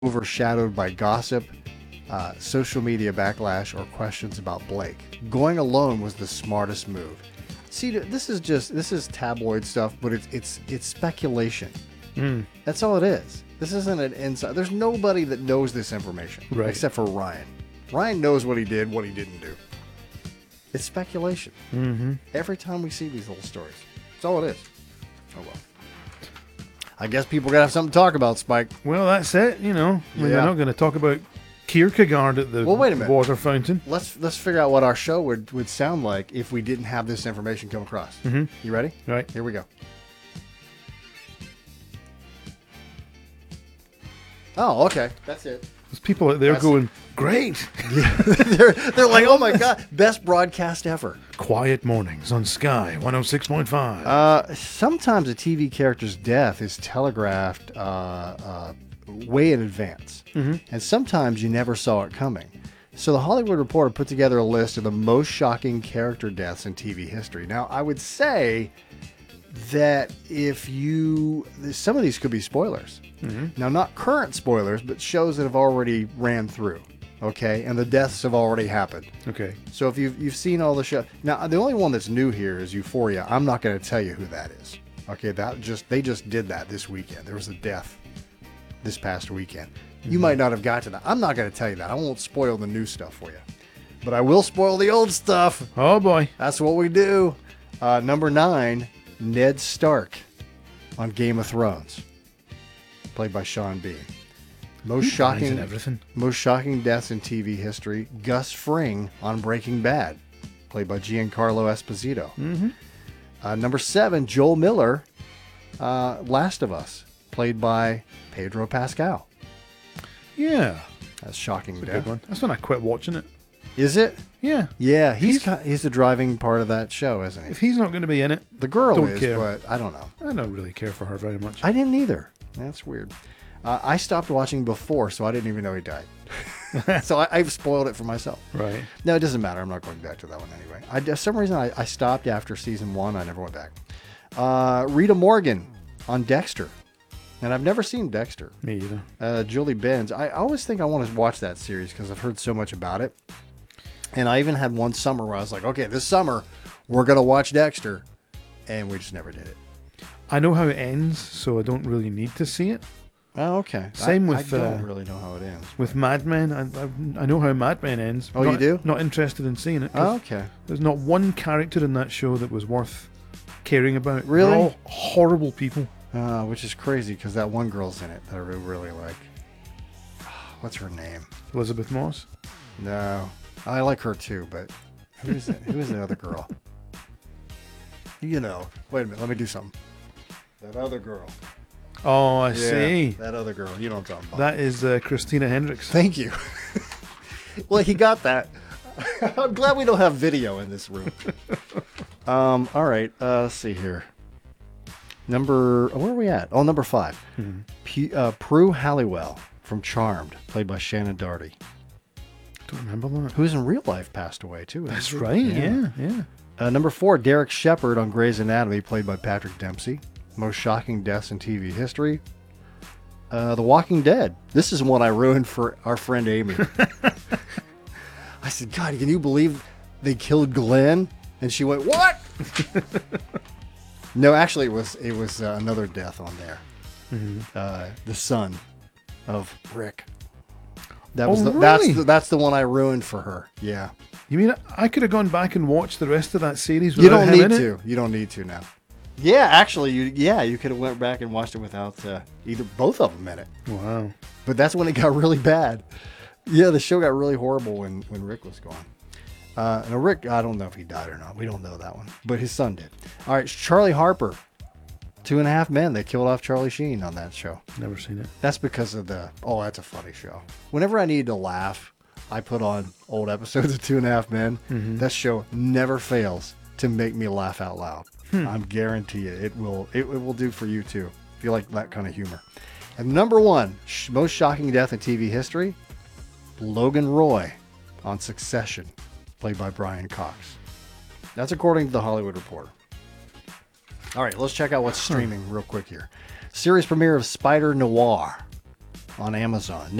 overshadowed by gossip, social media backlash, or questions about Blake. Going alone was the smartest move. See, this is tabloid stuff, but it's speculation. That's all it is. This isn't an inside. There's nobody that knows this information except for Ryan. Ryan knows what he did, what he didn't do. It's speculation. Every time we see these little stories, that's all it is. Oh well. I guess people gotta have something to talk about, Spike. Well, that's it. They're not going to talk about Kierkegaard at the wait a minute. water fountain. Let's figure out what our show would sound like if we didn't have this information come across. You ready? Right. Here we go. Oh, okay. That's it. There's people out there going, great. They're like, oh my God, best broadcast ever. Quiet mornings on Sky 106.5. Sometimes a TV character's death is telegraphed way in advance. And sometimes you never saw it coming. So the Hollywood Reporter put together a list of the most shocking character deaths in TV history. Now, I would say that some of these could be spoilers. Now, not current spoilers, but shows that have already ran through. Okay, and the deaths have already happened. Okay. So if you've seen all the show, now the only one that's new here is Euphoria. I'm not going to tell you who that is. Okay, they just did that this weekend. There was a death this past weekend. You might not have got to that. I'm not going to tell you that. I won't spoil the new stuff for you, but I will spoil the old stuff. Oh boy, that's what we do. Number 9, Ned Stark on Game of Thrones, played by Sean Bean. Most shocking deaths in TV history. Gus Fring on Breaking Bad, played by Giancarlo Esposito. Number 7, Joel Miller, Last of Us, played by Pedro Pascal. Yeah, that's shocking that's death. a good one. That's when I quit watching it. Is it? Yeah. Yeah, he's the driving part of that show, isn't he? If he's not going to be in it, the girl don't is, care. But I don't know. I don't really care for her very much. I didn't either. That's weird. I stopped watching before, so I didn't even know he died. So I've spoiled it for myself. Right. No, it doesn't matter. I'm not going back to that one anyway. For some reason, I stopped after season 1. I never went back. Rita Morgan on Dexter. And I've never seen Dexter. Me either. Julie Benz. I always think I want to watch that series because I've heard so much about it. And I even had one summer where I was like, okay, this summer we're going to watch Dexter. And we just never did it. I know how it ends, so I don't really need to see it. Oh, okay. Same with... I don't really know how it ends. With Mad Men. I know how Mad Men ends. Oh, you do? Not interested in seeing it. Oh, okay. There's not one character in that show that was worth caring about. Really? They're all horrible people. Which is crazy because that one girl's in it that I really like. What's her name? Elizabeth Moss? No. I like her too, but who is it? Who is the other girl? Wait a minute. Let me do something. That other girl. Oh, I see. That other girl. You know what I'm talking about. That is Christina Hendricks. Thank you. Well, he got that. I'm glad we don't have video in this room. All right. Let's see here. Where are we at? Oh, number 5. Prue Halliwell from Charmed, played by Shannon Doherty. Don't remember that. Who's in real life passed away, too. That's right, yeah. Number 4, Derek Shepherd on Grey's Anatomy, played by Patrick Dempsey. Most shocking deaths in TV history. The Walking Dead. This is one I ruined for our friend Amy. I said, God, can you believe they killed Glenn? And she went, what? No, actually, it was another death on there. The son of Rick. That's the one I ruined for her. Yeah. You mean I could have gone back and watched the rest of that series You without don't him need in to. it? You don't need to now. Yeah, actually, you could have went back and watched it without both of them in it. Wow. But that's when it got really bad. Yeah, the show got really horrible when Rick was gone. Now Rick, I don't know if he died or not. We don't know that one. But his son did. All right, Charlie Harper. 2.5 Men. They killed off Charlie Sheen on that show. Never seen it. That's because of that's a funny show. Whenever I need to laugh, I put on old episodes of 2.5 Men. That show never fails to make me laugh out loud. I'm guarantee it will do for you too, if you like that kind of humor. And number 1, most shocking death in TV history, Logan Roy on Succession, played by Brian Cox. That's according to the Hollywood Reporter. All right, let's check out what's streaming real quick here. Series premiere of Spider Noir. on Amazon.